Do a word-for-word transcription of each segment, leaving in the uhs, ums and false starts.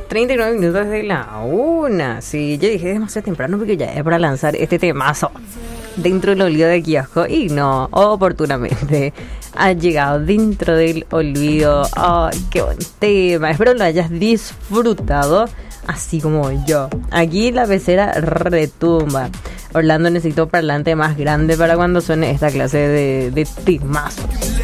treinta y nueve minutos de la una. Sí, yo dije demasiado temprano porque ya es para lanzar este temazo dentro del olvido de kiosco. Y no, oportunamente ha llegado dentro del olvido. ¡Ay, qué buen tema! Espero lo hayas disfrutado así como yo. Aquí la pecera retumba. Orlando, necesito parlante más grande para cuando suene esta clase de, de temazos.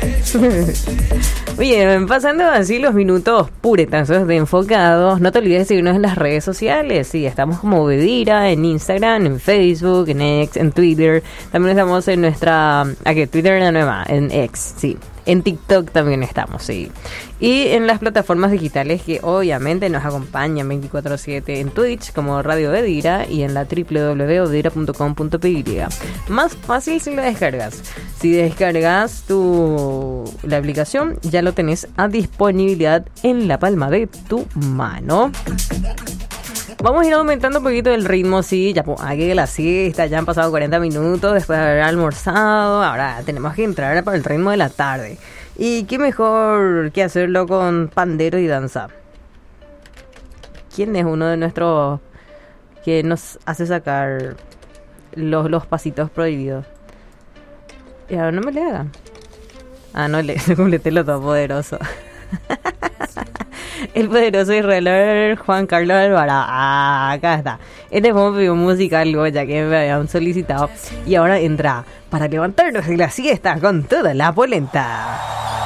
Bien, pasando así los minutos puretazos de enfocados. No te olvides de seguirnos en las redes sociales. Sí, estamos como Bedira en Instagram, en Facebook, en X, en Twitter. También estamos en nuestra... Aquí, Twitter la nueva, en X, sí. En TikTok también estamos, sí. Y en las plataformas digitales que obviamente nos acompañan veinticuatro siete, en Twitch como Radio Bedira y en la doble u doble u doble u punto bedira punto com punto p y. Más fácil si lo descargas. Si descargas tu la aplicación, ya lo tenés a disponibilidad en la palma de tu mano. Vamos a ir aumentando un poquito el ritmo, sí, ya pues, aquí que la siesta, ya han pasado cuarenta minutos después de haber almorzado, ahora tenemos que entrar para el ritmo de la tarde. Y qué mejor que hacerlo con pandero y danza. ¿Quién es uno de nuestros que nos hace sacar los, los pasitos prohibidos? Y ahora no me le hagan. Ah, no le completé lo todopoderoso. El poderoso israelí Juan Carlos Alvarado. Ah, acá está. Este fue un video musical, ya que me habían solicitado. Y ahora entra para levantarnos de la siesta con toda la polenta.